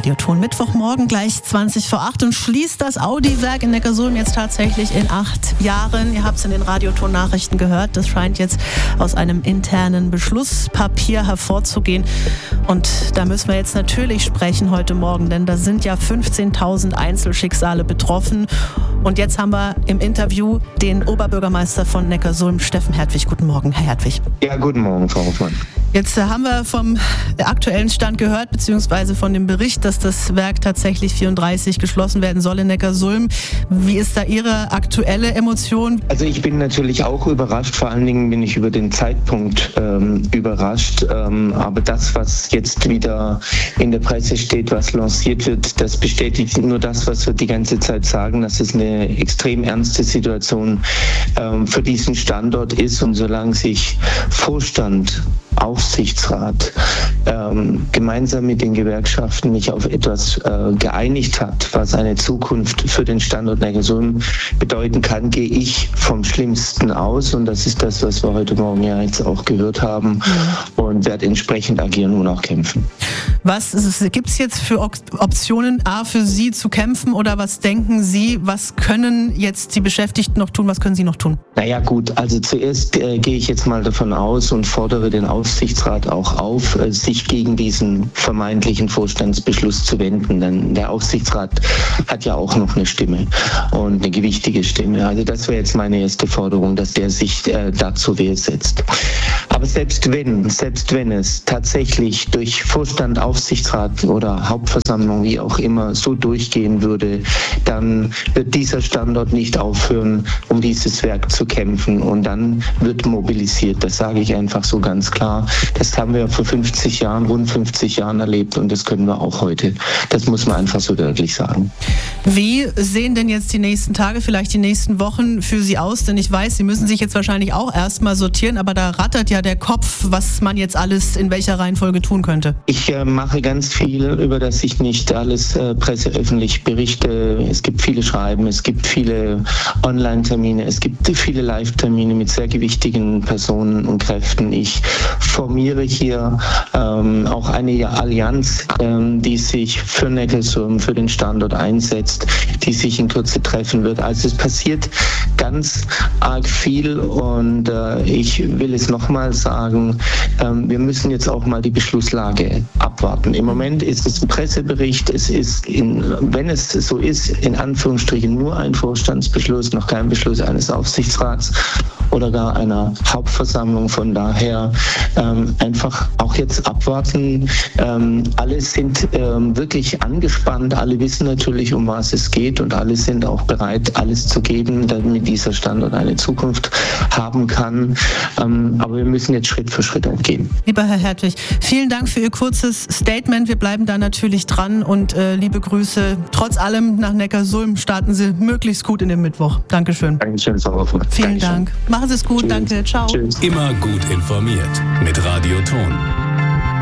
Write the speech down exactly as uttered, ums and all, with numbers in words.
Radioton. Mittwochmorgen gleich zwanzig vor acht und schließt das Audi-Werk in Neckarsulm jetzt tatsächlich in acht Jahren. Ihr habt es in den Radioton-Nachrichten gehört. Das scheint jetzt aus einem internen Beschlusspapier hervorzugehen. Und da müssen wir jetzt natürlich sprechen heute Morgen, denn da sind ja fünfzehntausend Einzelschicksale betroffen. Und jetzt haben wir im Interview den Oberbürgermeister von Neckarsulm, Steffen Hertwig. Guten Morgen, Herr Hertwig. Ja, guten Morgen, Frau Hoffmann. Jetzt haben wir vom aktuellen Stand gehört, beziehungsweise von dem Bericht, dass das Werk tatsächlich vierunddreißig geschlossen werden soll in Neckarsulm. Wie ist da Ihre aktuelle Emotion? Also ich bin natürlich auch überrascht, vor allen Dingen bin ich über den Zeitpunkt ähm, überrascht. Ähm, aber das, was jetzt wieder in der Presse steht, was lanciert wird, das bestätigt nur das, was wir die ganze Zeit sagen, dass es eine extrem ernste Situation ähm, für diesen Standort ist. Und solange sich Vorstand, Aufsichtsrat ähm, gemeinsam mit den Gewerkschaften nicht auf etwas äh, geeinigt hat, was eine Zukunft für den Standort Neckarsulm bedeuten kann, gehe ich vom Schlimmsten aus. Und das ist das, was wir heute Morgen ja jetzt auch gehört haben, mhm. und werde entsprechend agieren und auch kämpfen. Was gibt es jetzt für Optionen, A, für Sie zu kämpfen, oder was denken Sie, was können jetzt die Beschäftigten noch tun, was können Sie noch tun? Naja gut, also zuerst äh, gehe ich jetzt mal davon aus und fordere den Aufsichtsrat auch auf, äh, sich gegen diesen vermeintlichen Vorstandsbeschluss zu wenden, denn der Aufsichtsrat hat ja auch noch eine Stimme und eine gewichtige Stimme. Also das wäre jetzt meine erste Forderung, dass der sich äh, dazu Wehr setzt. Aber selbst wenn, selbst wenn es tatsächlich durch Vorstand, Aufsichtsrat oder Hauptversammlung, wie auch immer, so durchgehen würde, dann wird dieser Standort nicht aufhören, um dieses Werk zu kämpfen, und dann wird mobilisiert. Das sage ich einfach so ganz klar. Das haben wir vor fünfzig Jahren, rund fünfzig Jahren erlebt, und das können wir auch heute. Das muss man einfach so deutlich sagen. Wie sehen denn jetzt die nächsten Tage, vielleicht die nächsten Wochen für Sie aus? Denn ich weiß, Sie müssen sich jetzt wahrscheinlich auch erstmal sortieren, aber da rattert ja der Kopf, was man jetzt alles in welcher Reihenfolge tun könnte. Ich äh, mache ganz viel, über das ich nicht alles äh, presseöffentlich berichte. Es gibt viele Schreiben, es gibt viele Online-Termine, es gibt viele Live-Termine mit sehr gewichtigen Personen und Kräften. Ich formiere hier ähm, auch eine Allianz, ähm, die sich für Neckarsulm, für den Standort einsetzt, die sich in Kürze treffen wird. Also es passiert ganz arg viel, und äh, ich will es nochmal sagen, ähm, wir müssen jetzt auch mal die Beschlusslage abwarten. Im Moment ist es ein Pressebericht, es ist, in, wenn es so ist, in Anführungsstrichen nur ein Vorstandsbeschluss, noch kein Beschluss eines Aufsichtsrats oder gar einer Hauptversammlung. Von daher ähm, einfach auch jetzt abwarten. Ähm, alle sind ähm, wirklich angespannt, alle wissen natürlich, um was es geht, und alle sind auch bereit, alles zu geben, damit dieser Standort eine Zukunft haben kann. Ähm, aber wir müssen jetzt Schritt für Schritt umgehen. Lieber Herr Hertwig, vielen Dank für Ihr kurzes Statement. Wir bleiben da natürlich dran, und äh, liebe Grüße. Trotz allem nach Neckarsulm, starten Sie möglichst gut in den Mittwoch. Dankeschön. Dankeschön, Frau Hoffmann. Vielen Dankeschön. Dank. Machen Sie es gut. Tschüss. Danke. Ciao. Tschüss. Immer gut informiert mit Radioton.